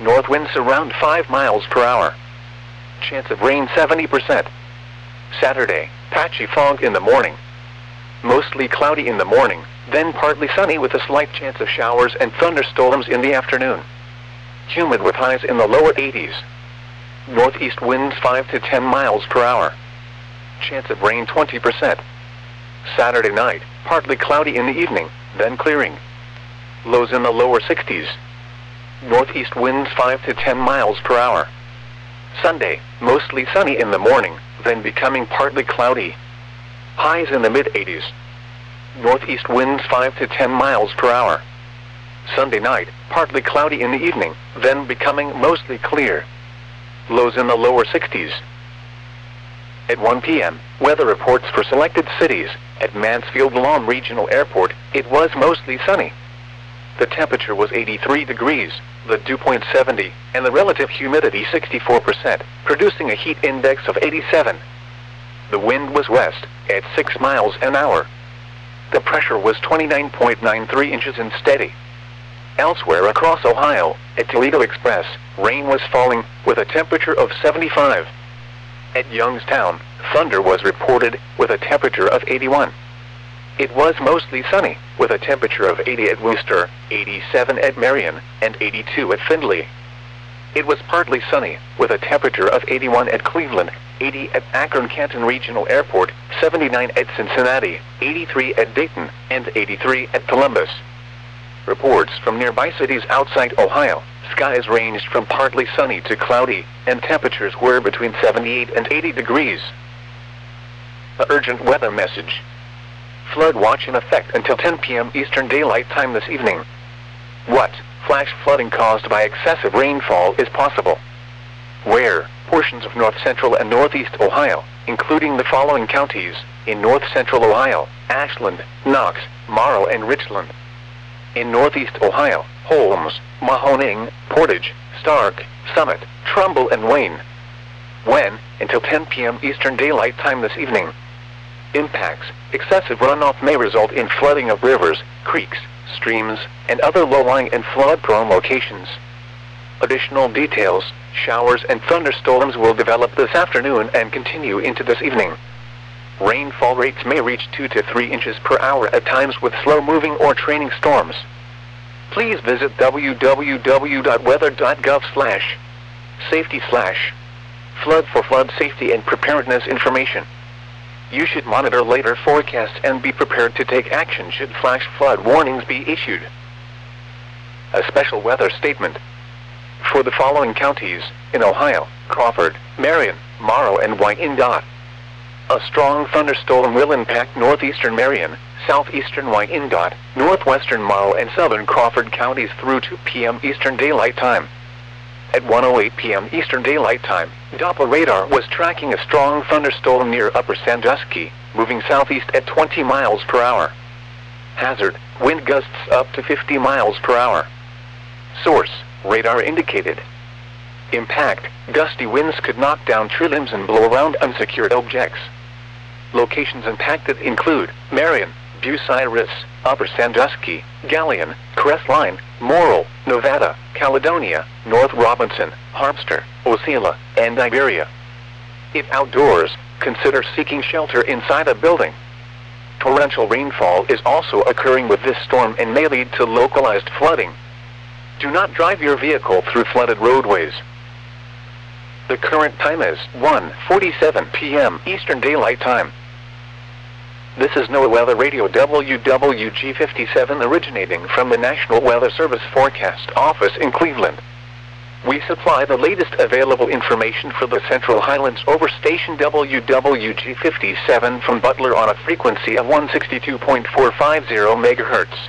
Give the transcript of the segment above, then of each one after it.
North winds around 5 miles per hour. Chance of rain 70%. Saturday, patchy fog in the morning. Mostly cloudy in the morning, then partly sunny with a slight chance of showers and thunderstorms in the afternoon. Humid with highs in the lower 80s. Northeast winds 5 to 10 miles per hour. Chance of rain 20%. Saturday night, partly cloudy in the evening, then clearing. Lows in the lower 60s. Northeast winds 5 to 10 miles per hour. Sunday, mostly sunny in the morning, then becoming partly cloudy. Highs in the mid-80s. Northeast winds 5 to 10 miles per hour. Sunday night, partly cloudy in the evening, then becoming mostly clear. Lows in the lower 60s. At 1 p.m., weather reports for selected cities. At Mansfield Lawn Regional Airport, it was mostly sunny. The temperature was 83 degrees, the dew point 70, and the relative humidity 64%, producing a heat index of 87. The wind was west, at 6 miles an hour. The pressure was 29.93 inches and steady. Elsewhere across Ohio, at Toledo Express, rain was falling, with a temperature of 75. At Youngstown, thunder was reported, with a temperature of 81. It was mostly sunny, with a temperature of 80 at Worcester, 87 at Marion, and 82 at Findlay. It was partly sunny, with a temperature of 81 at Cleveland, 80 at Akron-Canton Regional Airport, 79 at Cincinnati, 83 at Dayton, and 83 at Columbus. Reports from nearby cities outside Ohio, skies ranged from partly sunny to cloudy, and temperatures were between 78 and 80 degrees. An urgent weather message. Flood watch in effect until 10 p.m. Eastern Daylight Time this evening. What? Flash flooding caused by excessive rainfall is possible. Where? Portions of north-central and northeast Ohio, including the following counties: in north-central Ohio, Ashland, Knox, Morrow, and Richland. In northeast Ohio, Holmes, Mahoning, Portage, Stark, Summit, Trumbull, and Wayne. When? Until 10 p.m. Eastern Daylight Time this evening. Impacts: excessive runoff may result in flooding of rivers, creeks, streams, and other low-lying and flood-prone locations. Additional details: showers and thunderstorms will develop this afternoon and continue into this evening. Rainfall rates may reach 2 to 3 inches per hour at times with slow-moving or training storms. Please visit www.weather.gov/safety/flood for flood safety and preparedness information. You should monitor later forecasts and be prepared to take action should flash flood warnings be issued. A special weather statement. For the following counties, in Ohio: Crawford, Marion, Morrow, and Wyandotte. A strong thunderstorm will impact northeastern Marion, southeastern Wyandotte, northwestern Morrow, and southern Crawford counties through 2 p.m. Eastern Daylight Time. At 1:08 p.m. Eastern Daylight Time, Doppler radar was tracking a strong thunderstorm near Upper Sandusky, moving southeast at 20 miles per hour. Hazard: wind gusts up to 50 miles per hour. Source: radar indicated. Impact: gusty winds could knock down tree limbs and blow around unsecured objects. Locations impacted include Marion, Bucyrus, Upper Sandusky, Galion, Crestline, Morrill, Nevada, Caledonia, North Robinson, Harpster, Osceola, and Iberia. If outdoors, consider seeking shelter inside a building. Torrential rainfall is also occurring with this storm and may lead to localized flooding. Do not drive your vehicle through flooded roadways. The current time is 1:47 p.m. Eastern Daylight Time. This is NOAA Weather Radio WWG57 originating from the National Weather Service Forecast Office in Cleveland. We supply the latest available information for the Central Highlands over station WWG57 from Butler on a frequency of 162.450 MHz.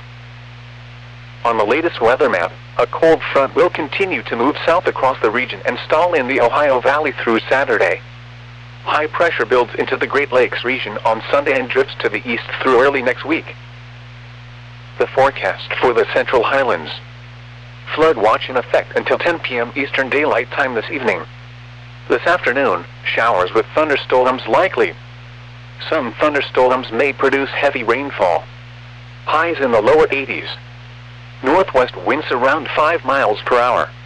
On the latest weather map, a cold front will continue to move south across the region and stall in the Ohio Valley through Saturday. High pressure builds into the Great Lakes region on Sunday and drifts to the east through early next week. The forecast for the Central Highlands. Flood watch in effect until 10 p.m. Eastern Daylight Time this evening. This afternoon, showers with thunderstorms likely. Some thunderstorms may produce heavy rainfall. Highs in the lower 80s. Northwest winds around 5 miles per hour.